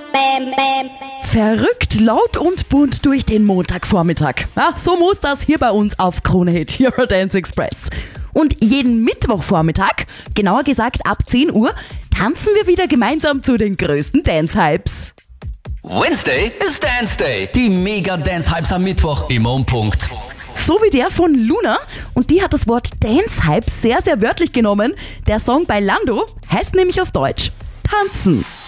Verrückt, laut und bunt durch den Montagvormittag. Ja, so muss das hier bei uns auf Krone Hit, Eurodance Express. Und jeden Mittwochvormittag, genauer gesagt ab 10 Uhr, tanzen wir wieder gemeinsam zu den größten Dance-Hypes. Wednesday ist Dance Day. Die Mega-Dance-Hypes am Mittwoch immer um Punkt. So wie der von Luna. Und die hat das Wort Dance-Hype sehr, sehr wörtlich genommen. Der Song bei Lando heißt nämlich auf Deutsch Tanzen.